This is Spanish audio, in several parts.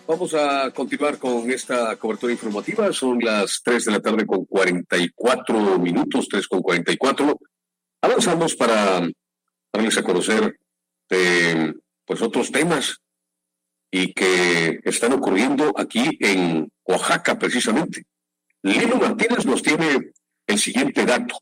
Vamos a continuar con esta cobertura informativa. Son las 3 de la tarde con 44 minutos, 3 con 44. Avanzamos para darles a conocer pues otros temas y que están ocurriendo aquí en Oaxaca, precisamente. Lilo Martínez nos tiene el siguiente dato.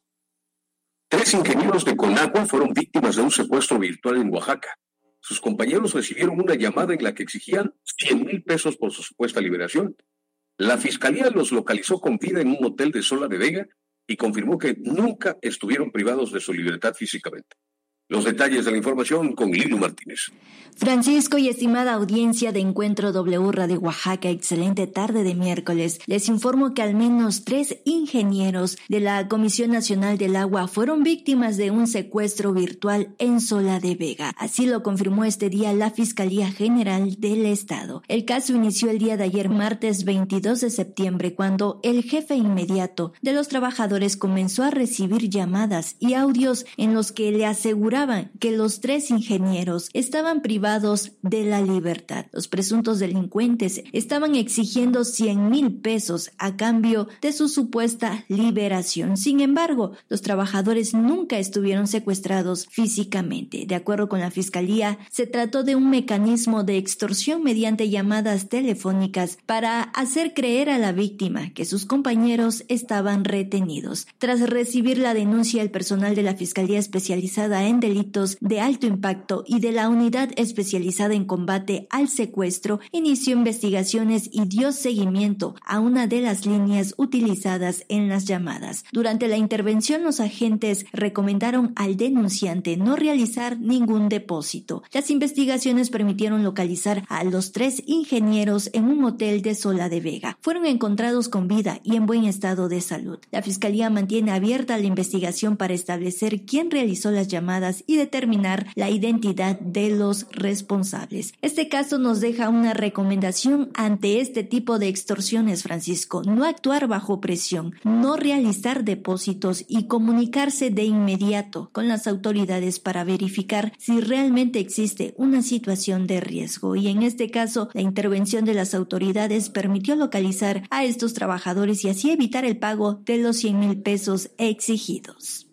3 ingenieros de Conagua fueron víctimas de un secuestro virtual en Oaxaca. Sus compañeros recibieron una llamada en la que exigían 100,000 pesos por su supuesta liberación. La fiscalía los localizó con vida en un hotel de Sola de Vega y confirmó que nunca estuvieron privados de su libertad físicamente. Los detalles de la información con Lilo Martínez. Francisco y estimada audiencia de Encuentro W Radio Oaxaca, excelente tarde de miércoles. Les informo que al menos 3 ingenieros de la Comisión Nacional del Agua fueron víctimas de un secuestro virtual en Sola de Vega. Así lo confirmó este día la Fiscalía General del Estado. El caso inició el día de ayer, martes 22 de septiembre, cuando el jefe inmediato de los trabajadores comenzó a recibir llamadas y audios en los que le aseguraban que los 3 ingenieros estaban privados de la libertad. Los presuntos delincuentes estaban exigiendo 100,000 pesos a cambio de su supuesta liberación. Sin embargo, los trabajadores nunca estuvieron secuestrados físicamente. De acuerdo con la Fiscalía, se trató de un mecanismo de extorsión mediante llamadas telefónicas para hacer creer a la víctima que sus compañeros estaban retenidos. Tras recibir la denuncia, el personal de la Fiscalía Especializada en Delitos de Alto Impacto y de la Unidad Especializada en Combate al Secuestro inició investigaciones y dio seguimiento a una de las líneas utilizadas en las llamadas. Durante la intervención, los agentes recomendaron al denunciante no realizar ningún depósito. Las investigaciones permitieron localizar a los 3 ingenieros en un hotel de Sola de Vega. Fueron encontrados con vida y en buen estado de salud. La Fiscalía mantiene abierta la investigación para establecer quién realizó las llamadas y determinar la identidad de los responsables. Este caso nos deja una recomendación ante este tipo de extorsiones, Francisco: no actuar bajo presión, no realizar depósitos y comunicarse de inmediato con las autoridades para verificar si realmente existe una situación de riesgo. Y en este caso, la intervención de las autoridades permitió localizar a estos trabajadores y así evitar el pago de los 100,000 pesos exigidos.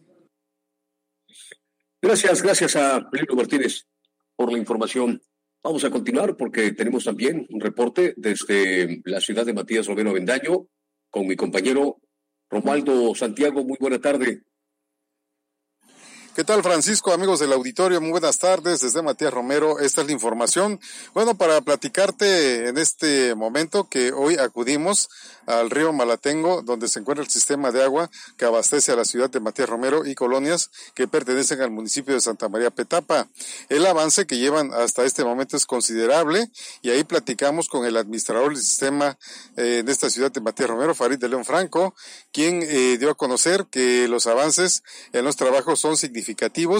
Gracias a Lilo Martínez por la información. Vamos a continuar porque tenemos también un reporte desde la ciudad de Matías Romero Avendaño con mi compañero Romualdo Santiago. Muy buena tarde. ¿Qué tal, Francisco? Amigos del auditorio, muy buenas tardes desde Matías Romero. Esta es la información. Bueno, para platicarte en este momento que hoy acudimos al río Malatengo, donde se encuentra el sistema de agua que abastece a la ciudad de Matías Romero y colonias que pertenecen al municipio de Santa María Petapa. El avance que llevan hasta este momento es considerable y ahí platicamos con el administrador del sistema en esta ciudad de Matías Romero, Farid de León Franco, quien dio a conocer que los avances en los trabajos son significativos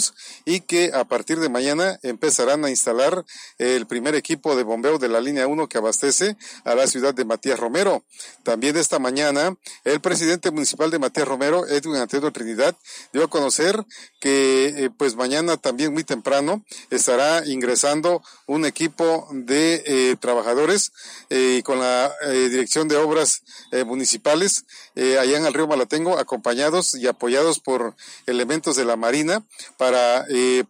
y que a partir de mañana empezarán a instalar el primer equipo de bombeo de la línea 1 que abastece a la ciudad de Matías Romero. También esta mañana el presidente municipal de Matías Romero, Edwin Antonio Trinidad, dio a conocer que pues mañana también muy temprano estará ingresando un equipo de trabajadores con la dirección de obras municipales allá en el río Malatengo, acompañados y apoyados por elementos de la Marina para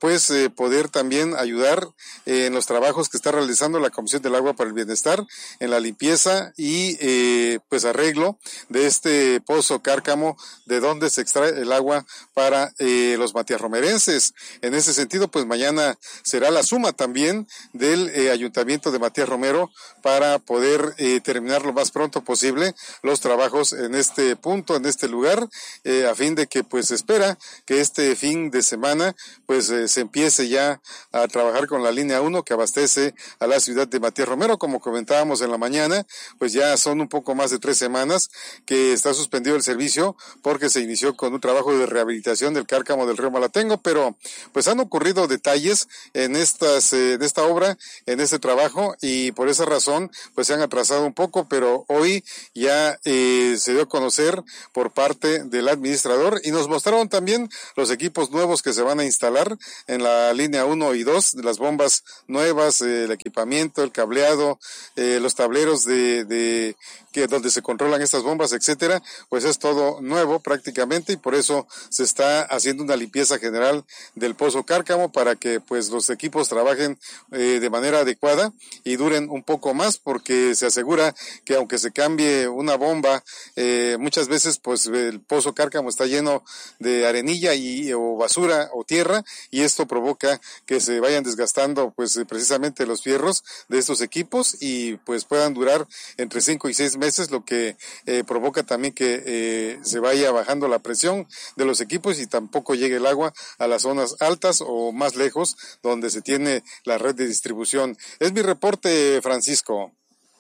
poder también ayudar en los trabajos que está realizando la Comisión del Agua para el Bienestar en la limpieza y arreglo de este pozo Cárcamo de donde se extrae el agua para los matiarromerenses. En ese sentido, pues mañana será la suma también del Ayuntamiento de Matías Romero para poder terminar lo más pronto posible los trabajos en este punto, en este lugar, a fin de que pues espera que este fin de semana pues se empiece ya a trabajar con la línea 1 que abastece a la ciudad de Matías Romero. Como comentábamos en la mañana, pues ya son un poco más de 3 semanas que está suspendido el servicio porque se inició con un trabajo de rehabilitación del cárcamo del río Malatengo, pero pues han ocurrido detalles en esta obra, en este trabajo, y por esa razón pues se han atrasado un poco, pero hoy ya se dio a conocer por parte del administrador y nos mostraron también los equipos nuevos que se van a instalar en la línea 1 y 2, de las bombas nuevas, el equipamiento, el cableado, los tableros de donde se controlan estas bombas, etcétera, pues es todo nuevo prácticamente, y por eso se está haciendo una limpieza general del Pozo Cárcamo para que pues los equipos trabajen de manera adecuada y duren un poco más, porque se asegura que aunque se cambie una bomba, muchas veces pues el Pozo Cárcamo está lleno de arenilla o basura o tierra, y esto provoca que se vayan desgastando pues precisamente los fierros de estos equipos y pues puedan durar entre 5 y 6 meses, lo que provoca también que se vaya bajando la presión de los equipos y tampoco llegue el agua a las zonas altas o más lejos donde se tiene la red de distribución. Es mi reporte, Francisco.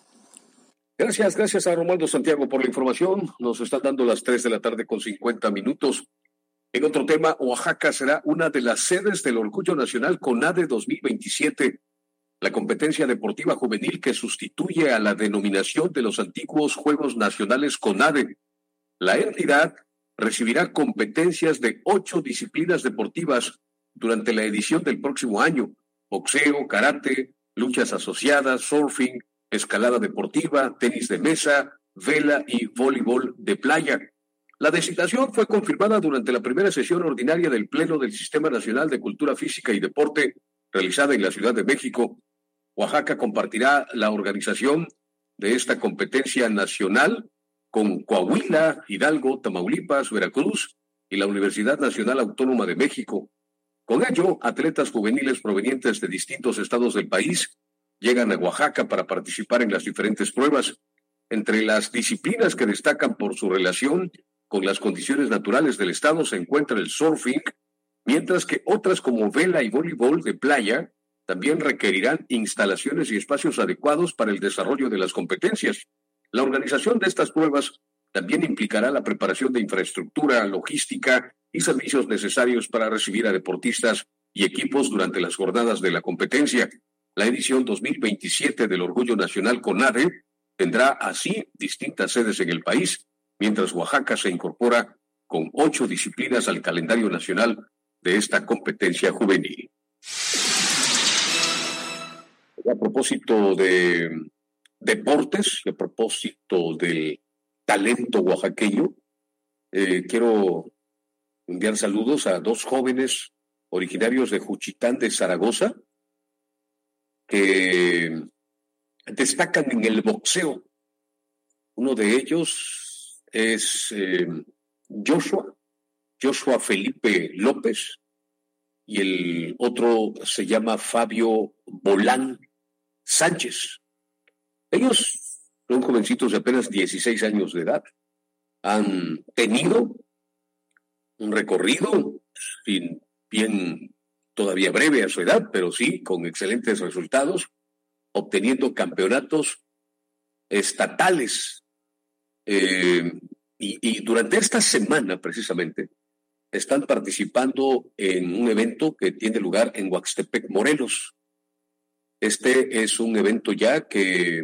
Gracias a Romualdo Santiago por la información. Nos están dando las 3 de la tarde con 50 minutos. En otro tema, Oaxaca será una de las sedes del Orgullo Nacional CONADE 2027, la competencia deportiva juvenil que sustituye a la denominación de los antiguos Juegos Nacionales CONADE. La entidad recibirá competencias de 8 disciplinas deportivas durante la edición del próximo año: boxeo, karate, luchas asociadas, surfing, escalada deportiva, tenis de mesa, vela y voleibol de playa. La designación fue confirmada durante la primera sesión ordinaria del Pleno del Sistema Nacional de Cultura Física y Deporte, realizada en la Ciudad de México. Oaxaca compartirá la organización de esta competencia nacional con Coahuila, Hidalgo, Tamaulipas, Veracruz y la Universidad Nacional Autónoma de México. Con ello, atletas juveniles provenientes de distintos estados del país llegan a Oaxaca para participar en las diferentes pruebas. Entre las disciplinas que destacan por su relación con las condiciones naturales del estado se encuentra el surfing, mientras que otras como vela y voleibol de playa también requerirán instalaciones y espacios adecuados para el desarrollo de las competencias. La organización de estas pruebas también implicará la preparación de infraestructura, logística y servicios necesarios para recibir a deportistas y equipos durante las jornadas de la competencia. La edición 2027 del Orgullo Nacional CONADE tendrá así distintas sedes en el país, mientras Oaxaca se incorpora con 8 disciplinas al calendario nacional de esta competencia juvenil. A propósito de deportes, a propósito del talento oaxaqueño, quiero enviar saludos a 2 jóvenes originarios de Juchitán de Zaragoza que destacan en el boxeo. Uno de ellos es Joshua Felipe López, y el otro se llama Fabio Bolán Sánchez. Ellos son jovencitos de apenas 16 años de edad. Han tenido un recorrido, bien todavía breve a su edad, pero sí con excelentes resultados, obteniendo campeonatos estatales. Y durante esta semana, precisamente, están participando en un evento que tiene lugar en Huaxtepec, Morelos. Este es un evento ya que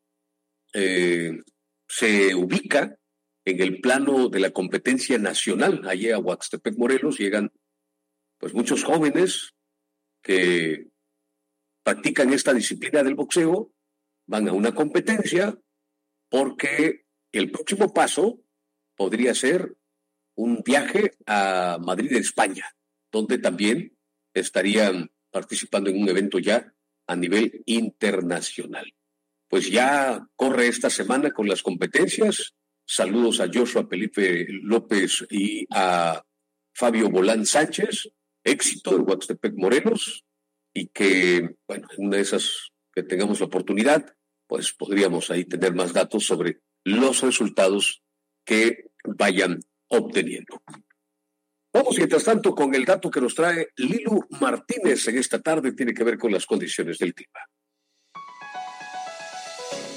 se ubica en el plano de la competencia nacional. Allí a Huaxtepec, Morelos, llegan pues muchos jóvenes que practican esta disciplina del boxeo, van a una competencia, porque el próximo paso podría ser un viaje a Madrid, España, donde también estarían participando en un evento ya a nivel internacional. Pues ya corre esta semana con las competencias. Saludos a Joshua Felipe López y a Fabio Bolán Sánchez. Éxito en Huaxtepec, Morelos, y que, bueno, en una de esas que tengamos la oportunidad, pues podríamos ahí tener más datos sobre los resultados que vayan obteniendo. Vamos, mientras tanto, con el dato que nos trae Lilu Martínez en esta tarde, tiene que ver con las condiciones del clima.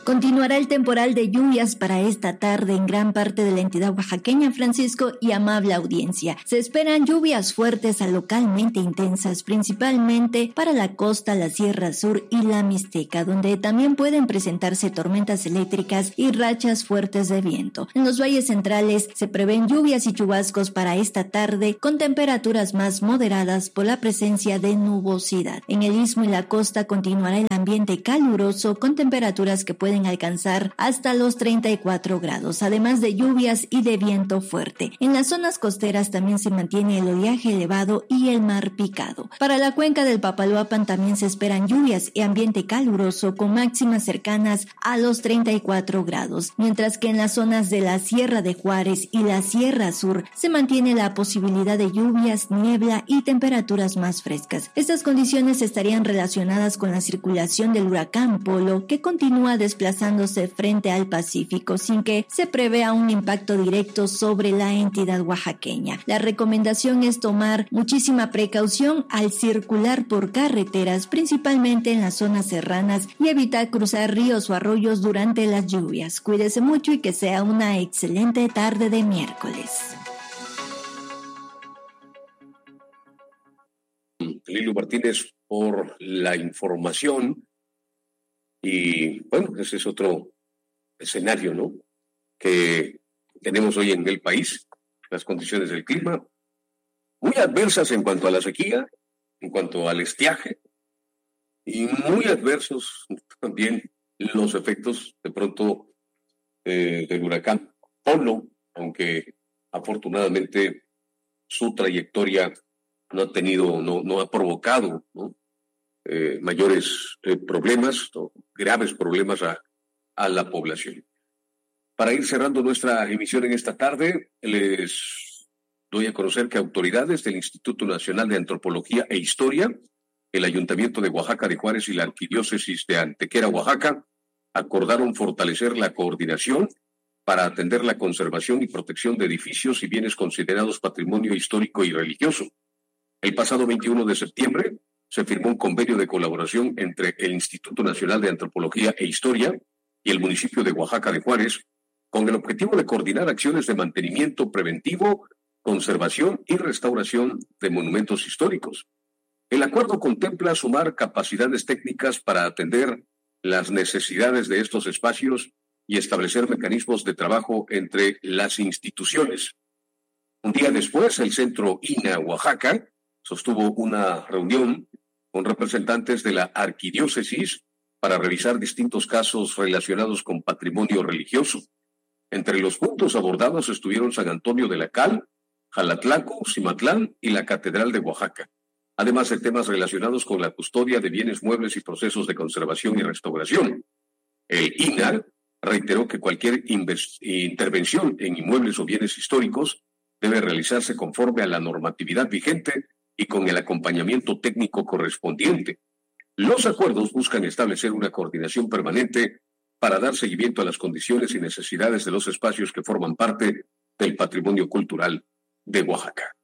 Continuará el temporal de lluvias para esta tarde en gran parte de la entidad oaxaqueña, Francisco, y amable audiencia. Se esperan lluvias fuertes a localmente intensas, principalmente para la costa, la Sierra Sur y la Mixteca, donde también pueden presentarse tormentas eléctricas y rachas fuertes de viento. En los valles centrales se prevén lluvias y chubascos para esta tarde, con temperaturas más moderadas por la presencia de nubosidad. En el istmo y la costa continuará el ambiente caluroso, con temperaturas que pueden alcanzar hasta los 34 grados, además de lluvias y de viento fuerte. En las zonas costeras también se mantiene el oleaje elevado y el mar picado. Para la cuenca del Papaloapan también se esperan lluvias y ambiente caluroso con máximas cercanas a los 34 grados, mientras que en las zonas de la Sierra de Juárez y la Sierra Sur se mantiene la posibilidad de lluvias, niebla y temperaturas más frescas. Estas condiciones estarían relacionadas con la circulación del huracán Polo, que continúa desplazándose frente al Pacífico sin que se prevea un impacto directo sobre la entidad oaxaqueña. La recomendación es tomar muchísima precaución al circular por carreteras, principalmente en las zonas serranas, y evitar cruzar ríos o arroyos durante las lluvias. Cuídese mucho y que sea una excelente tarde de miércoles. Lilo Martínez por la información. Y bueno, ese es otro escenario, ¿no?, que tenemos hoy en el país. Las condiciones del clima muy adversas en cuanto a la sequía, en cuanto al estiaje, y muy adversos también los efectos de pronto del huracán Polo, aunque afortunadamente su trayectoria no ha provocado, ¿no?, mayores problemas, ¿no?, graves problemas a la población. Para ir cerrando nuestra emisión en esta tarde, les doy a conocer que autoridades del Instituto Nacional de Antropología e Historia, el Ayuntamiento de Oaxaca de Juárez y la Arquidiócesis de Antequera, Oaxaca, acordaron fortalecer la coordinación para atender la conservación y protección de edificios y bienes considerados patrimonio histórico y religioso. El pasado 21 de septiembre, se firmó un convenio de colaboración entre el Instituto Nacional de Antropología e Historia y el municipio de Oaxaca de Juárez, con el objetivo de coordinar acciones de mantenimiento preventivo, conservación y restauración de monumentos históricos. El acuerdo contempla sumar capacidades técnicas para atender las necesidades de estos espacios y establecer mecanismos de trabajo entre las instituciones. Un día después, el Centro INA Oaxaca sostuvo una reunión con representantes de la arquidiócesis para revisar distintos casos relacionados con patrimonio religioso. Entre los puntos abordados estuvieron San Antonio de la Cal, Jalatlaco, Cimatlán y la Catedral de Oaxaca, además de temas relacionados con la custodia de bienes muebles y procesos de conservación y restauración. El INA reiteró que cualquier intervención en inmuebles o bienes históricos debe realizarse conforme a la normatividad vigente y con el acompañamiento técnico correspondiente. Los acuerdos buscan establecer una coordinación permanente para dar seguimiento a las condiciones y necesidades de los espacios que forman parte del patrimonio cultural de Oaxaca.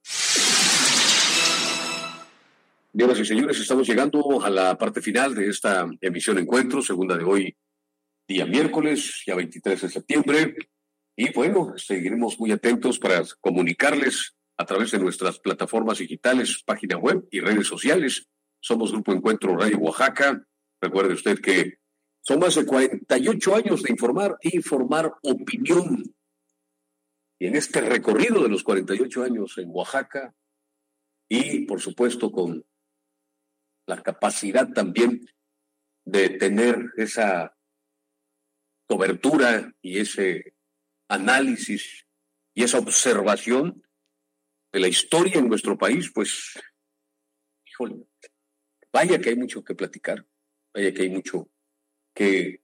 Señoras y señores, estamos llegando a la parte final de esta emisión Encuentro, segunda de hoy, día miércoles, ya 23 de septiembre. Y bueno, seguiremos muy atentos para comunicarles a través de nuestras plataformas digitales, página web y redes sociales. Somos Grupo Encuentro Radio Oaxaca. Recuerde usted que son más de 48 años de informar y formar opinión. Y en este recorrido de los 48 años en Oaxaca, y por supuesto con la capacidad también de tener esa cobertura y ese análisis y esa observación de la historia en nuestro país, pues, híjole, vaya que hay mucho que platicar, vaya que hay mucho que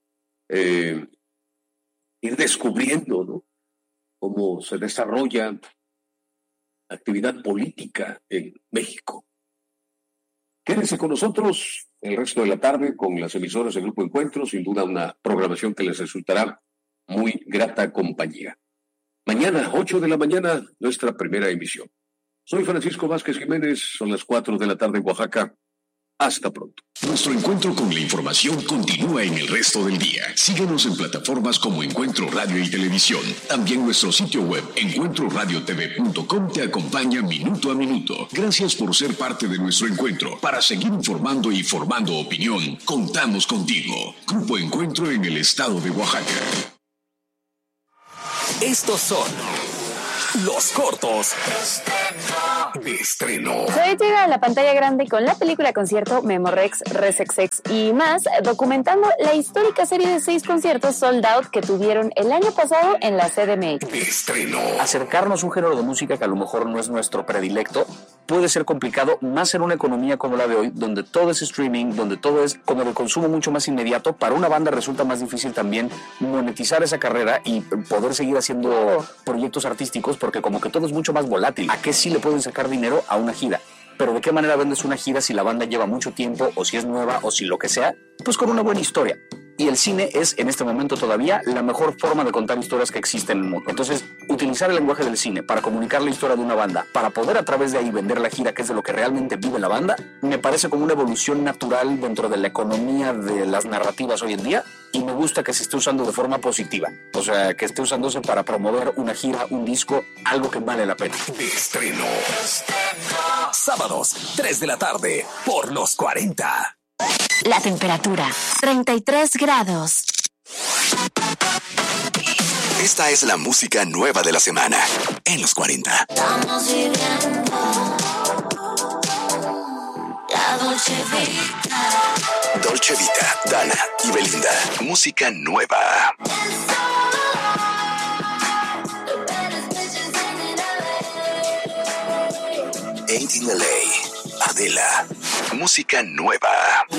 ir descubriendo, ¿no?, cómo se desarrolla actividad política en México. Quédense con nosotros el resto de la tarde con las emisoras del Grupo Encuentro, sin duda una programación que les resultará muy grata compañía. Mañana, 8 de la mañana, nuestra primera emisión. Soy Francisco Vázquez Jiménez, son las 4 de la tarde en Oaxaca. Hasta pronto. Nuestro encuentro con la información continúa en el resto del día. Síguenos en plataformas como Encuentro Radio y Televisión. También nuestro sitio web encuentroradiotv.com te acompaña minuto a minuto. Gracias por ser parte de nuestro encuentro. Para seguir informando y formando opinión, contamos contigo. Grupo Encuentro en el estado de Oaxaca. Estos son los cortos de estreno. Zoe llega a la pantalla grande con la película concierto Memorex, Resexex y más, documentando la histórica serie de 6 conciertos sold out que tuvieron el año pasado en la CDMX. De estreno. Acercarnos a un género de música que a lo mejor no es nuestro predilecto puede ser complicado, más en una economía como la de hoy, donde todo es streaming, donde todo es como de consumo mucho más inmediato. Para una banda resulta más difícil también monetizar esa carrera y poder seguir haciendo proyectos artísticos, porque como que todo es mucho más volátil. ¿A qué sí le pueden sacar dinero? A una gira. Pero ¿de qué manera vendes una gira si la banda lleva mucho tiempo, o si es nueva, o si lo que sea? Pues con una buena historia. Y el cine es, en este momento todavía, la mejor forma de contar historias que existe en el mundo. Entonces, utilizar el lenguaje del cine para comunicar la historia de una banda, para poder a través de ahí vender la gira, que es de lo que realmente vive la banda, me parece como una evolución natural dentro de la economía de las narrativas hoy en día, y me gusta que se esté usando de forma positiva. O sea, que esté usándose para promover una gira, un disco, algo que vale la pena. De estreno. Sábados, 3 de la tarde, por los 40. La temperatura, 33 grados. Esta es la música nueva de la semana, en los 40. Estamos viviendo la Dolce Vita. Dolce Vita, Dana y Belinda. Música nueva. Ain't in LA. Adela. Música nueva.